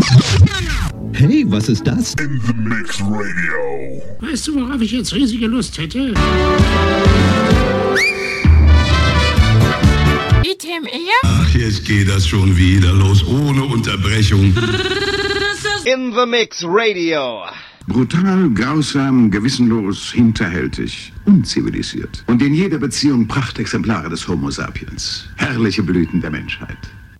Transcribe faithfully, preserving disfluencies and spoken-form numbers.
Hey, was ist das? In the Mix Radio. Weißt du, worauf ich jetzt riesige Lust hätte? Item eher? Ach, jetzt geht das schon wieder los, ohne Unterbrechung. In the Mix Radio. Brutal, grausam, gewissenlos, hinterhältig, unzivilisiert. Und in jeder Beziehung Prachtexemplare des Homo sapiens. Herrliche Blüten der Menschheit.